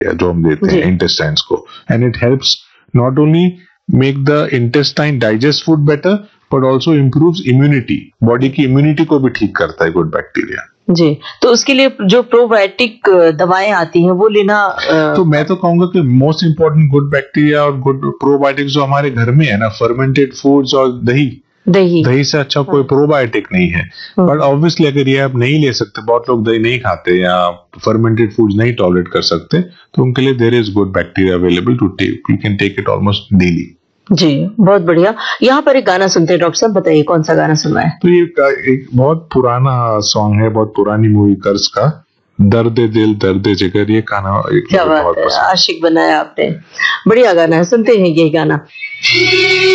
जो हम देते हैं इंटेस्टाइन्स को, and it helps not only make the intestine digest food better but also improves immunity, body की इम्यूनिटी को भी ठीक करता है गुड बैक्टीरिया। जी, तो उसके लिए जो प्रोबायोटिक दवाएं आती हैं वो लेना तो मैं तो कहूंगा कि मोस्ट इंपॉर्टेंट गुड बैक्टीरिया और गुड प्रोबायोटिक्स जो हमारे घर में है ना, फर्मेंटेड फूड्स और दही से अच्छा कोई प्रोबायोटिक नहीं है। बट ऑब्वियसली अगर ये आप नहीं ले सकते, बहुत लोग दही नहीं खाते या फर्मेंटेड फूड्स नहीं टॉलरेट कर सकते, तो उनके लिए there is good bacteria available to take, you can take it almost daily. जी, बहुत बढ़िया। यहाँ पर एक गाना सुनते हैं डॉक्टर साहब, बताइए कौन सा गाना सुनना है? तो ये एक बहुत पुराना सॉन्ग है, बहुत पुरानी मूवी कर्ज का, दर्द दिल दर्द जिगर, ये गाना क्या बात है, आशिक बनाया आपने, बढ़िया गाना है, सुनते हैं ये गाना।